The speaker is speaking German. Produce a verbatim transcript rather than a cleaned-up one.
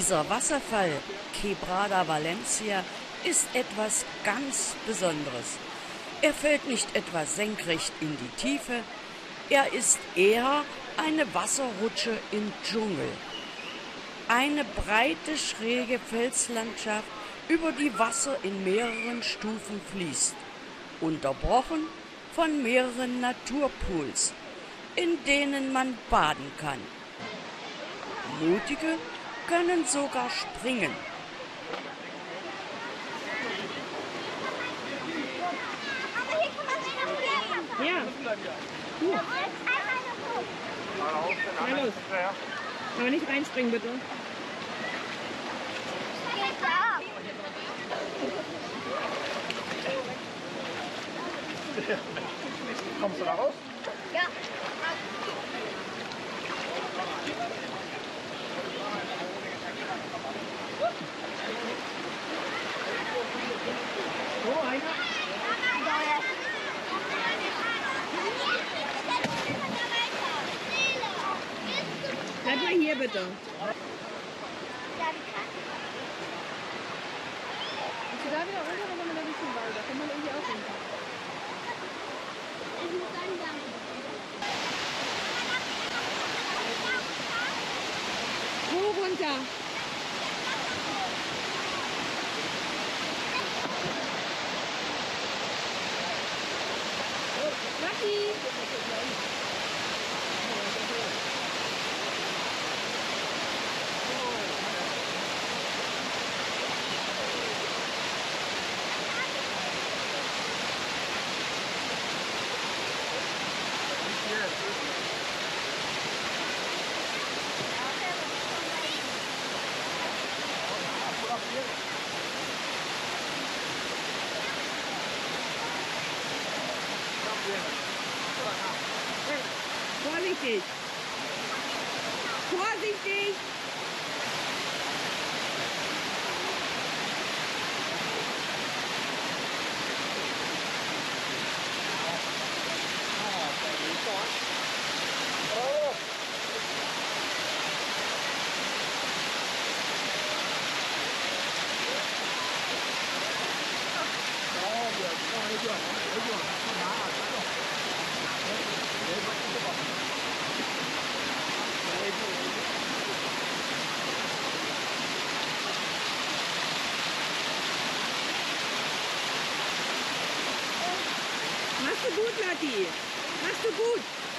Dieser Wasserfall, Quebrada Valencia, ist etwas ganz Besonderes. Er fällt nicht etwa senkrecht in die Tiefe, er ist eher eine Wasserrutsche im Dschungel. Eine breite, schräge Felslandschaft, über die Wasser in mehreren Stufen fließt, unterbrochen von mehreren Naturpools, in denen man baden kann. Mutige können sogar springen. Ja. Gut. Na los. Aber nicht reinspringen, bitte. Kommst du da raus? Ja. So, einer. Bleib mal hier, bitte. Bist du da wieder runter, oder kommen wir da nicht zum Wald? Da kann man irgendwie auch runter. Wo runter? Maki! Vorsichtig! Vorsichtig! Machst du gut, Lati. Machst du gut.